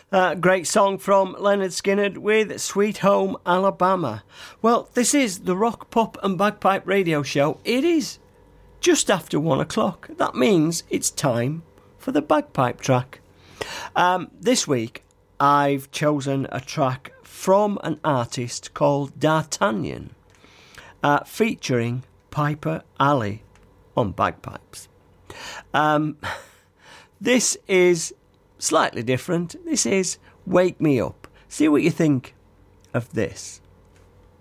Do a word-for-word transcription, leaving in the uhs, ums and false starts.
Uh, great song from Leonard Skinner with Sweet Home Alabama. Well, this is the Rock, Pop and Bagpipe Radio Show. It is just after one o'clock. That means it's time for the bagpipe track. Um, this week, I've chosen a track from an artist called D'Artagnan, uh, featuring Piper Alley on bagpipes. Um, this is slightly different. This is Wake Me Up. See what you think of this.